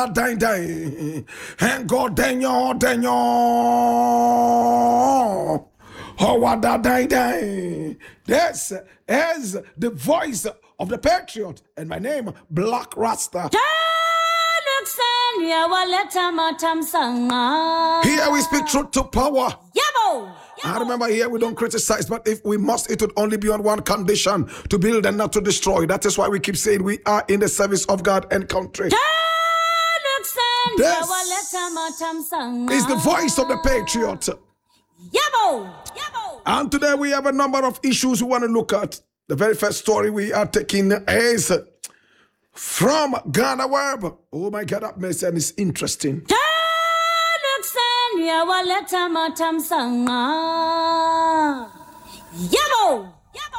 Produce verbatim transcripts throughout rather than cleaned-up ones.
Dang, dang. And God, dang, yo, dang, yo. Oh, what that dang, dang. This is the voice of the patriot, and my name, Black Rasta. Here we speak truth to power. Yabo. I remember here we don't criticize, but if we must, it would only be on one condition: to build and not to destroy. That is why we keep saying we are in the service of God and country. This is the voice of the patriot. Yabo. Yabo. And today we have a number of issues we want to look at. The very first story we are taking is from Ghana Web. Oh my God, that message is interesting. Yabo.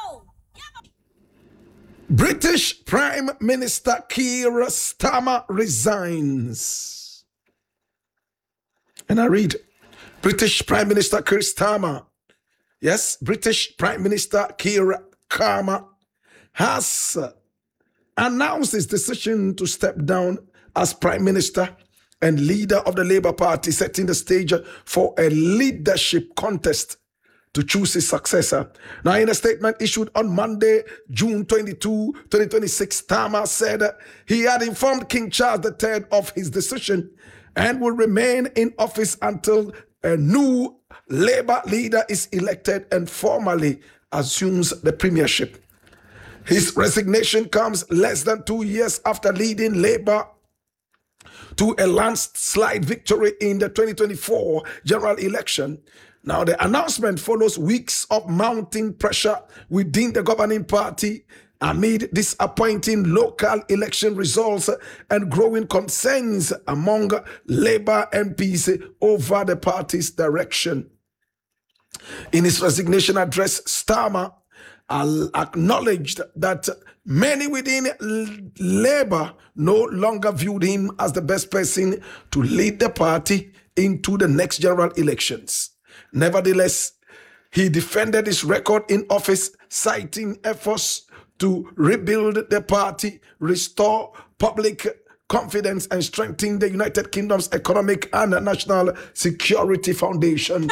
British Prime Minister Keir Starmer resigns. And I read, British Prime Minister Keir Starmer, yes, British Prime Minister Keir Starmer has uh, announced his decision to step down as Prime Minister and leader of the Labour Party, setting the stage for a leadership contest to choose his successor. Now, in a statement issued on Monday, June twenty-second, twenty twenty-six, Starmer said he had informed King Charles the third of his decision and will remain in office until a new Labour leader is elected and formally assumes the premiership. His resignation comes less than two years after leading Labour to a landslide victory in the twenty twenty-four general election. Now, the announcement follows weeks of mounting pressure within the governing party amid disappointing local election results and growing concerns among Labour M Ps over the party's direction. In his resignation address, Starmer acknowledged that many within Labour no longer viewed him as the best person to lead the party into the next general elections. Nevertheless, he defended his record in office, citing efforts to rebuild the party, restore public confidence, and strengthen the United Kingdom's economic and national security foundation.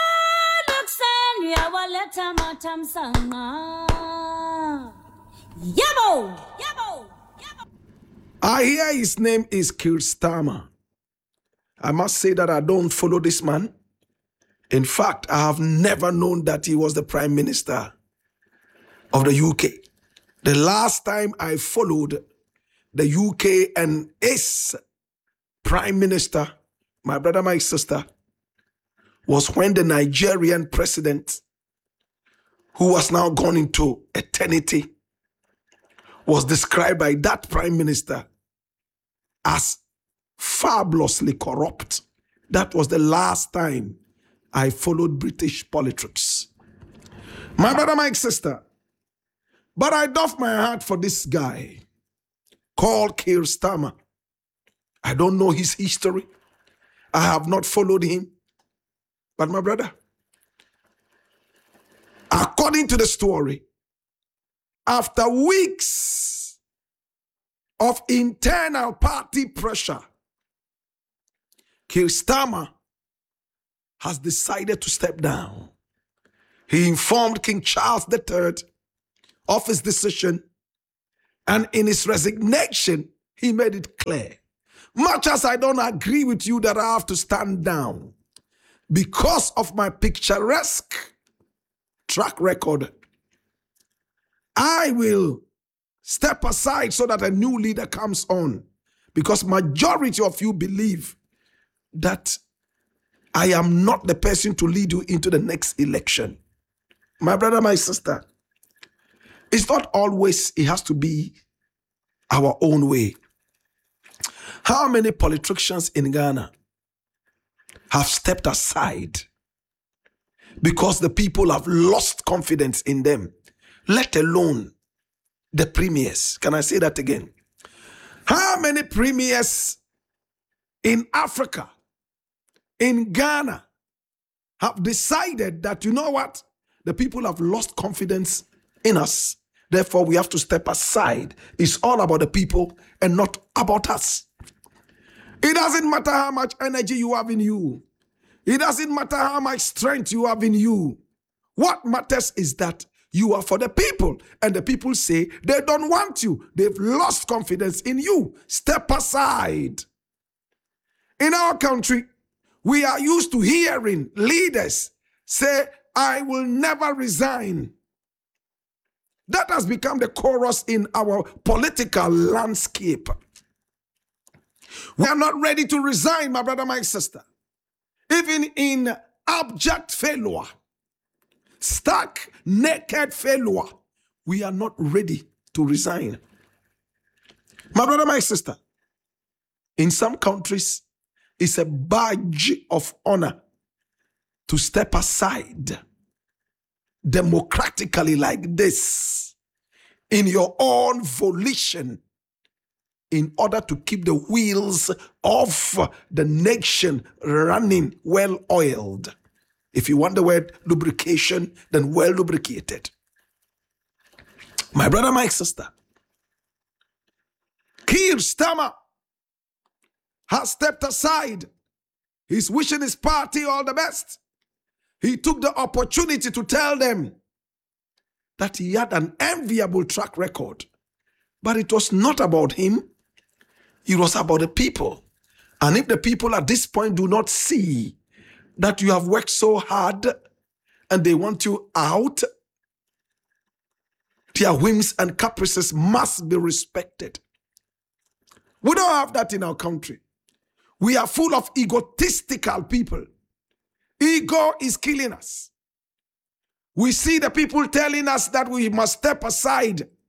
Yabo. Yabo. I hear his name is Keir Starmer. I must say that I don't follow this man. In fact, I have never known that he was the Prime Minister of the U K. The last time I followed the U K and its Prime Minister, my brother, my sister, was when the Nigerian president, who was now gone into eternity, was described by that Prime Minister as fabulously corrupt. That was the last time I followed British politics. My brother, my sister, but I doff my heart for this guy called Keir Starmer. I don't know his history. I have not followed him. But my brother, according to the story, after weeks of internal party pressure, Keir Starmer has decided to step down. He informed King Charles the third of his decision, and in his resignation, he made it clear, much as I don't agree with you that I have to stand down because of my picturesque track record, I will step aside so that a new leader comes on, because majority of you believe that I am not the person to lead you into the next election. My brother, my sister, it's not always it has to be our own way. How many politicians in Ghana have stepped aside because the people have lost confidence in them, let alone the premiers? Can I say that again? How many premiers in Africa, in Ghana, have decided that, you know what, the people have lost confidence in us, therefore we have to step aside. It's all about the people and not about us. It doesn't matter how much energy you have in you. It doesn't matter how much strength you have in you. What matters is that you are for the people, and the people say they don't want you. They've lost confidence in you. Step aside. In our country, we are used to hearing leaders say, I will never resign. That has become the chorus in our political landscape. We are not ready to resign, my brother, my sister. Even in abject failure, stark, naked failure, we are not ready to resign. My brother, my sister, in some countries, it's a badge of honor to step aside democratically like this in your own volition in order to keep the wheels of the nation running well oiled. If you want the word lubrication, then well lubricated. My brother, my sister, Keir Starmer has stepped aside. He's wishing his party all the best. He took the opportunity to tell them that he had an enviable track record. But it was not about him. It was about the people. And if the people at this point do not see that you have worked so hard and they want you out, their whims and caprices must be respected. We don't have that in our country. We are full of egotistical people. Ego is killing us. We see the people telling us that we must step aside